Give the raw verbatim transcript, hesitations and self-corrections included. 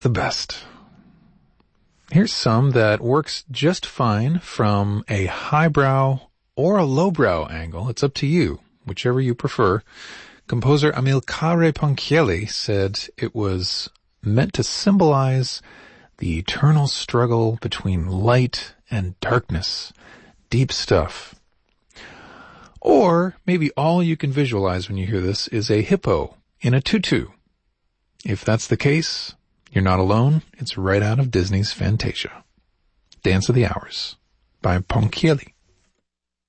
the best. Here's some that works just fine from a highbrow or a lowbrow angle. It's up to you, whichever you prefer. Composer Amilcare Ponchielli said it was meant to symbolize the eternal struggle between light and darkness. Deep stuff. Or maybe all you can visualize when you hear this is a hippo in a tutu. If that's the case, you're not alone. It's right out of Disney's Fantasia. Dance of the Hours by Ponchielli.